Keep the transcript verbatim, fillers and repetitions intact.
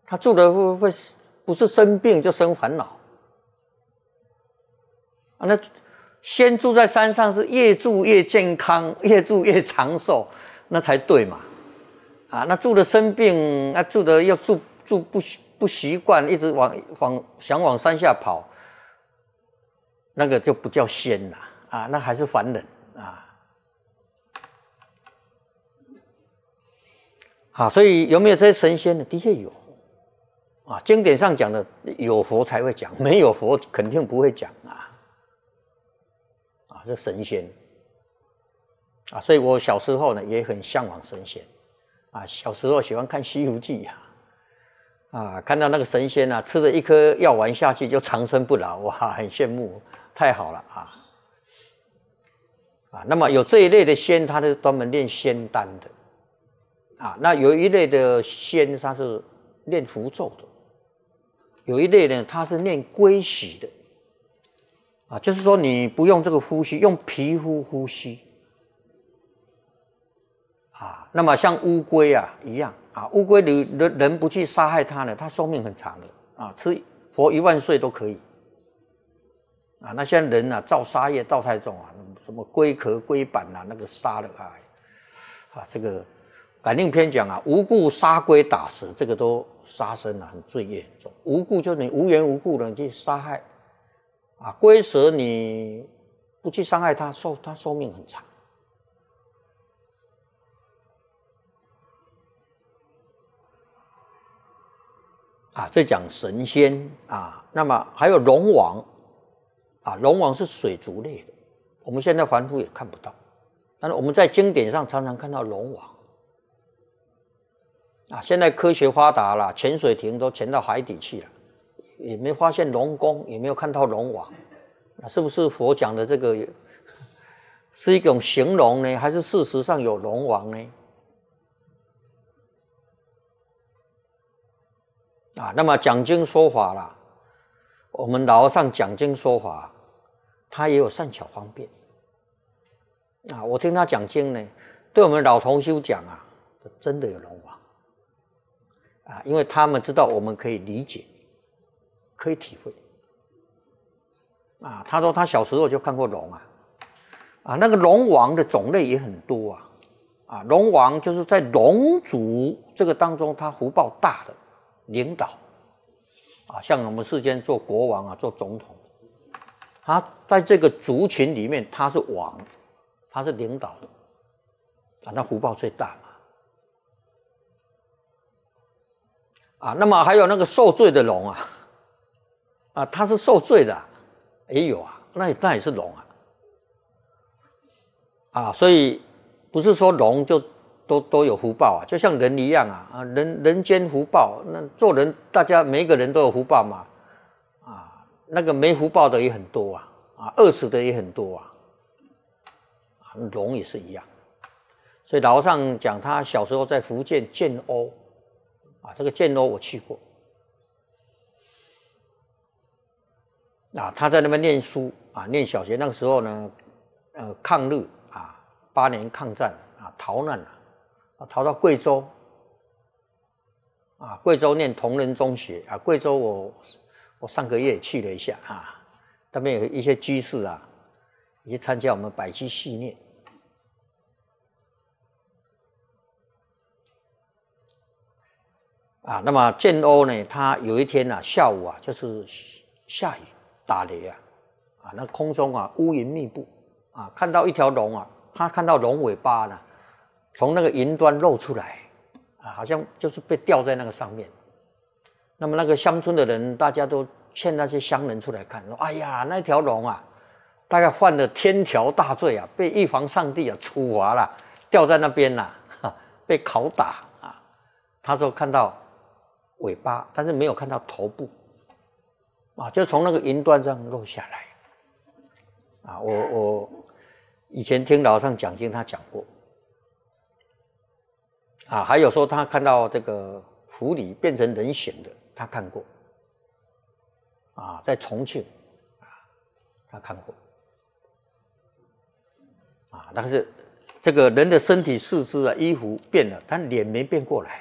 他住的会会不是生病就生烦恼啊。那仙住在山上是越住越健康，越住越长寿，那才对嘛。啊，那住的生病，那住的又住住不不习惯，一直往往想往山下跑，那个就不叫仙了啊，那还是凡人啊。好，所以有没有这些神仙呢？的确有啊，经典上讲的有佛才会讲，没有佛肯定不会讲啊。啊，这神仙啊，所以我小时候呢也很向往神仙啊。小时候喜欢看《西游记》啊，啊，看到那个神仙啊，吃了一颗药丸下去就长生不老，哇，很羡慕，太好了啊！啊，那么有这一类的仙，他是专门练仙丹的啊。那有一类的仙，他是练符咒的；有一类呢，他是练龟息的。啊，就是说你不用这个呼吸，用皮肤呼吸啊。那么像乌龟啊一样啊，乌龟你人人不去杀害它呢，它寿命很长的啊，吃活一万岁都可以啊。那现在人啊造杀业造太重啊，什么龟壳、龟板啊，那个杀了啊啊，这个感应篇讲啊，无故杀龟打蛇，这个都杀生啊，很罪业很重。无故就是你无缘无故的去杀害。啊，龟蛇你不去伤害它，寿它寿命很长。啊，这讲神仙啊，那么还有龙王啊，龙王是水族类的，我们现在凡夫也看不到，但是我们在经典上常常看到龙王。啊，现在科学发达了，潜水艇都潜到海底去了。也没发现龙宫，也没有看到龙王，那是不是佛讲的这个是一种形容呢？还是事实上有龙王呢？啊，那么讲经说法啦，我们老和尚讲经说法，他也有善巧方便。啊，我听他讲经呢，对我们老同修讲啊，真的有龙王啊，因为他们知道我们可以理解。可以体会啊，他说他小时候就看过龙啊，啊，那个龙王的种类也很多啊，啊，龙王就是在龙族这个当中，他福报大的领导啊，像我们世间做国王啊，做总统，他在这个族群里面他是王，他是领导的啊，那福报最大嘛，啊，那么还有那个受罪的龙啊。啊，他是受罪的、啊，也有啊，那那也是龙啊，啊，所以不是说龙就都都有福报啊，就像人一样啊，啊，人人间福报，那做人大家每一个人都有福报嘛，啊，那个没福报的也很多啊，啊，饿死的也很多啊，啊，龙也是一样，所以老和尚讲他小时候在福建建瓯，啊，这个建瓯我去过。啊，他在那边念书啊，念小学那个时候呢，呃，抗日啊，八年抗战啊，逃难了，啊，逃到贵州，啊，贵州念同仁中学啊，贵州我我上个月去了一下啊，那边有一些居士啊，也去参加我们百期系念，啊，那么建瓯呢，他有一天啊，下午啊，就是下雨。打雷啊，啊，那空中啊乌云密布啊，看到一条龙啊，他看到龙尾巴呢，从那个云端露出来啊，好像就是被吊在那个上面。那么那个乡村的人，大家都劝那些乡人出来看，说：“哎呀，那条龙啊，大概犯了天条大罪啊，被玉皇上帝啊处罚了，吊在那边呐、啊，被拷打啊。”他说看到尾巴，但是没有看到头部。啊，就从那个云端上落下来，啊，我我以前听老和尚讲经，他讲过，啊，还有说他看到这个狐狸变成人形的，他看过，啊，在重庆，啊，他看过，啊，但是这个人的身体四肢啊，衣服变了，但脸没变过来，